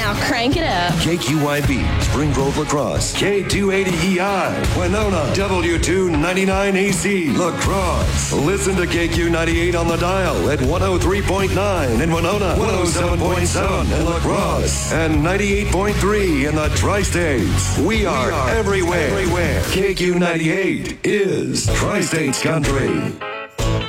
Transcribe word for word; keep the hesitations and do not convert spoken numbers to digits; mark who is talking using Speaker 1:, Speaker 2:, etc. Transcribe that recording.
Speaker 1: Now crank it up.
Speaker 2: K Q Y B, Spring Grove La Crosse. K two eighty E I, Winona. W two ninety-nine A C, La Crosse. Listen to K Q ninety-eight on the dial at one oh three point nine in Winona, one oh seven point seven in La Crosse, and ninety-eight point three in the Tri-States. We are, we are everywhere. everywhere. K Q ninety-eight is Tri-States Country.